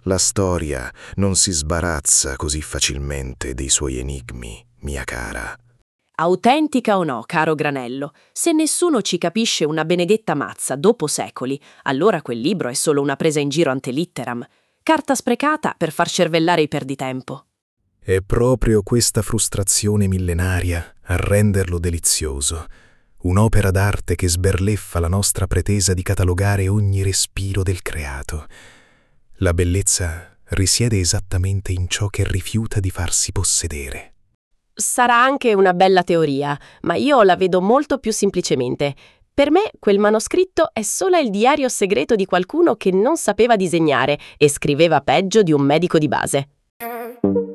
La storia non si sbarazza così facilmente dei suoi enigmi, mia cara. Autentica o no, caro Granello, se nessuno ci capisce una benedetta mazza dopo secoli, allora quel libro è solo una presa in giro ante litteram, carta sprecata per far cervellare i perditempo. È proprio questa frustrazione millenaria a renderlo delizioso, un'opera d'arte che sberleffa la nostra pretesa di catalogare ogni respiro del creato. La bellezza risiede esattamente in ciò che rifiuta di farsi possedere. Sarà anche una bella teoria, ma io la vedo molto più semplicemente. Per me quel manoscritto è solo il diario segreto di qualcuno che non sapeva disegnare e scriveva peggio di un medico di base.